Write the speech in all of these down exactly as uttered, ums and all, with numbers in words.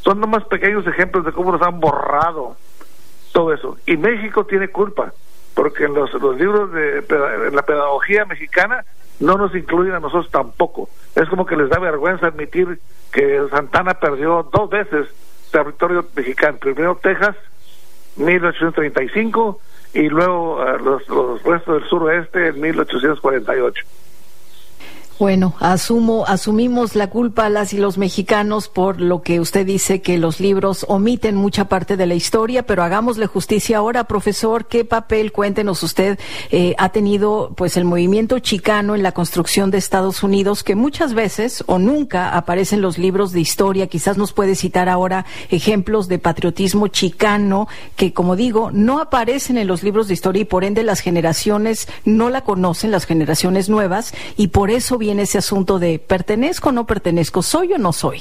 Son nomás pequeños ejemplos de cómo nos han borrado todo eso. Y México tiene culpa, porque en los, los libros de en la pedagogía mexicana no nos incluyen a nosotros tampoco. Es como que les da vergüenza admitir que Santana perdió dos veces territorio mexicano. Primero Texas, mil ochocientos treinta y cinco, y luego uh, los, los restos del suroeste en mil ochocientos cuarenta y ocho. Bueno, asumo, asumimos la culpa las y los mexicanos por lo que usted dice que los libros omiten mucha parte de la historia, pero hagámosle justicia ahora, profesor. ¿Qué papel, cuéntenos usted, eh, ha tenido pues el movimiento chicano en la construcción de Estados Unidos, que muchas veces o nunca aparecen los libros de historia? Quizás nos puede citar ahora ejemplos de patriotismo chicano que, como digo, no aparecen en los libros de historia y por ende las generaciones no la conocen, las generaciones nuevas, y por eso viene ese asunto de ¿pertenezco o no pertenezco? ¿Soy o no soy?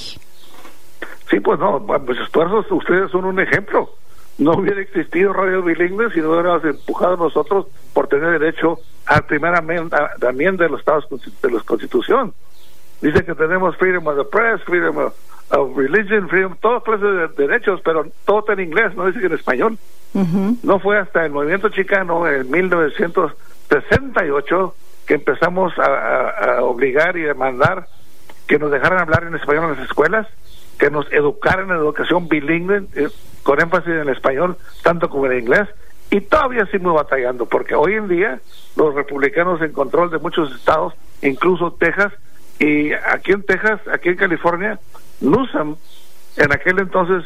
Sí, pues no, pues esfuerzos, ustedes son un ejemplo. No hubiera existido radio bilingüe si no hubiéramos empujado nosotros por tener derecho al primer enmienda de los estados de la Constitución. Dice que tenemos freedom of the press, freedom of, of religion, freedom, todas clases de derechos, pero todo está en inglés, no dice que en español. Uh-huh. No fue hasta el movimiento chicano en mil novecientos sesenta y ocho que empezamos a, a, a obligar y demandar que nos dejaran hablar en español en las escuelas, que nos educaran en educación bilingüe, eh, con énfasis en el español, tanto como en el inglés, y todavía seguimos batallando, porque hoy en día los republicanos en control de muchos estados, incluso Texas, y aquí en Texas, aquí en California, Newsom, en aquel entonces,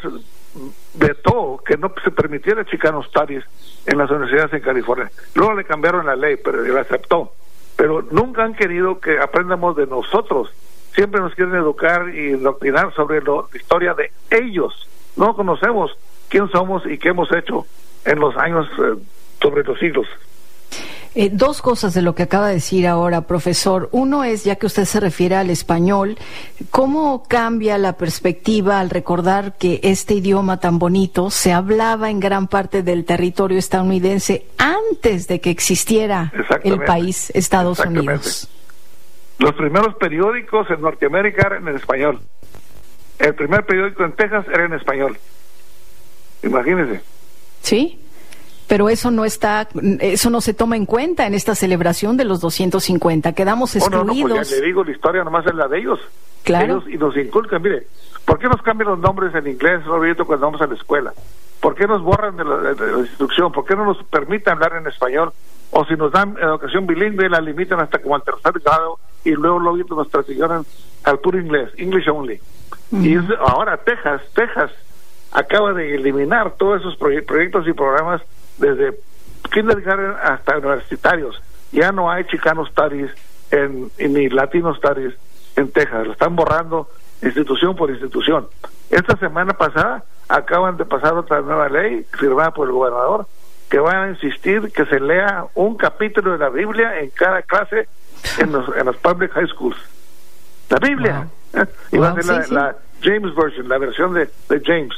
vetó que no se permitiera Chicano Studies en las universidades en California. Luego le cambiaron la ley, pero él aceptó. Pero nunca han querido que aprendamos de nosotros. Siempre nos quieren educar y indoctrinar sobre lo, la historia de ellos. No conocemos quién somos y qué hemos hecho en los años, eh, sobre los siglos. Eh, dos cosas de lo que acaba de decir ahora, profesor. Uno es, ya que usted se refiere al español, ¿cómo cambia la perspectiva al recordar que este idioma tan bonito se hablaba en gran parte del territorio estadounidense antes de que existiera el país Estados Unidos? Los primeros periódicos en Norteamérica eran en español. El primer periódico en Texas era en español. Imagínense. Sí. Pero eso no está, eso no se toma en cuenta en esta celebración de los doscientos cincuenta. Quedamos excluidos. Oh, no, no, pues ya le digo, la historia nomás es la de ellos. Claro. Ellos, y nos inculcan, mire, ¿por qué nos cambian los nombres en inglés, Roberto, cuando vamos a la escuela? ¿Por qué nos borran de la, de la instrucción? ¿Por qué no nos permiten hablar en español? O si nos dan educación bilingüe, la limitan hasta como al tercer grado y luego luego nos transicionan al puro inglés, English only. Uh-huh. Y es, ahora Texas, Texas acaba de eliminar todos esos proye- proyectos y programas desde kindergarten hasta universitarios. Ya no hay Chicano Studies en, ni Latino Studies en Texas. Lo están borrando institución por institución. Esta semana pasada acaban de pasar otra nueva ley firmada por el gobernador que van a insistir que se lea un capítulo de la Biblia en cada clase en los, en los public high schools. La Biblia. Wow. Y wow, va a ser sí, la, sí. la James Version, la versión de, de James.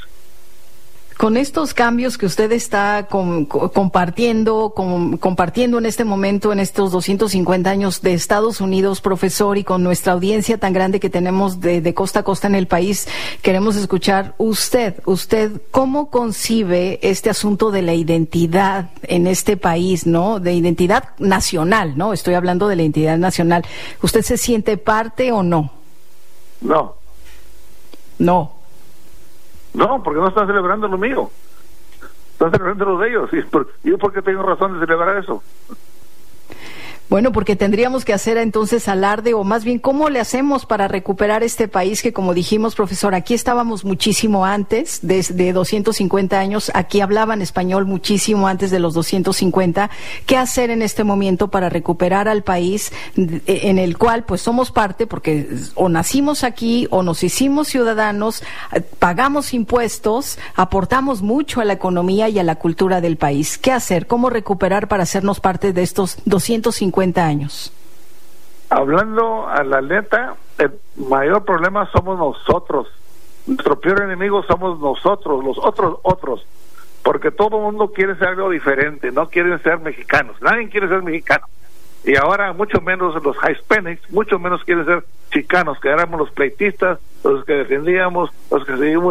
Con estos cambios que usted está com, compartiendo, com, compartiendo en este momento, en estos doscientos cincuenta años de Estados Unidos, profesor, y con nuestra audiencia tan grande que tenemos de, de costa a costa en el país, queremos escuchar usted, usted, ¿cómo concibe este asunto de la identidad en este país, ¿no? De identidad nacional, ¿no? Estoy hablando de la identidad nacional. ¿Usted se siente parte o no? No. No. No, porque no están celebrando lo mío. Están celebrando lo de ellos. ¿Y por, yo por qué tengo razón de celebrar eso? Bueno, porque tendríamos que hacer entonces alarde, o más bien, ¿cómo le hacemos para recuperar este país que, como dijimos, profesor, aquí estábamos muchísimo antes, desde doscientos cincuenta años, aquí hablaban español muchísimo antes de los doscientos cincuenta. ¿Qué hacer en este momento para recuperar al país en el cual, pues, somos parte, porque o nacimos aquí, o nos hicimos ciudadanos, pagamos impuestos, aportamos mucho a la economía y a la cultura del país? ¿Qué hacer? ¿Cómo recuperar para hacernos parte de estos doscientos cincuenta años? Hablando a la neta, el mayor problema somos nosotros. Nuestro peor enemigo somos nosotros, los otros otros, porque todo el mundo quiere ser algo diferente, no quieren ser mexicanos, nadie quiere ser mexicano, y ahora mucho menos los Hispanics, mucho menos quieren ser chicanos, que éramos los pleitistas, los que defendíamos, los que seguimos